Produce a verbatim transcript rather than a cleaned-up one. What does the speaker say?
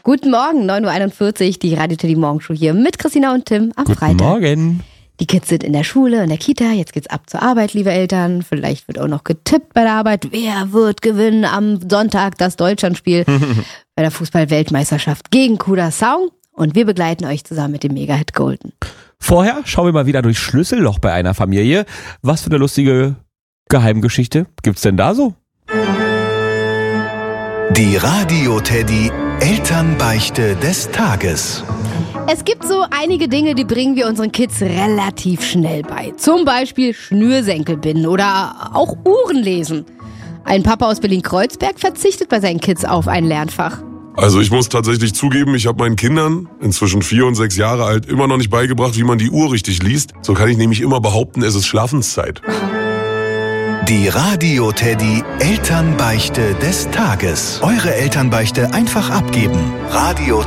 Guten Morgen, neun Uhr einundvierzig, die Radio Teddy Morgenshow hier mit Christina und Tim am Guten Freitag. Morgen. Die Kids sind in der Schule, in der Kita, jetzt geht's ab zur Arbeit, liebe Eltern. Vielleicht wird auch noch getippt bei der Arbeit. Wer wird gewinnen am Sonntag das Deutschlandspiel bei der Fußball-Weltmeisterschaft gegen Curaçao? Und wir begleiten euch zusammen mit dem Mega-Hit Golden. Vorher schauen wir mal wieder durchs Schlüsselloch bei einer Familie. Was für eine lustige Geheimgeschichte gibt's denn da so? Die Radio Teddy Elternbeichte des Tages. Es gibt so einige Dinge, die bringen wir unseren Kids relativ schnell bei. Zum Beispiel Schnürsenkel binden oder auch Uhren lesen. Ein Papa aus Berlin-Kreuzberg verzichtet bei seinen Kids auf ein Lernfach. Also ich muss tatsächlich zugeben, ich habe meinen Kindern, inzwischen vier und sechs Jahre alt, immer noch nicht beigebracht, wie man die Uhr richtig liest. So kann ich nämlich immer behaupten, es ist Schlafenszeit. Die Radio Teddy Elternbeichte des Tages. Eure Elternbeichte einfach abgeben. Radio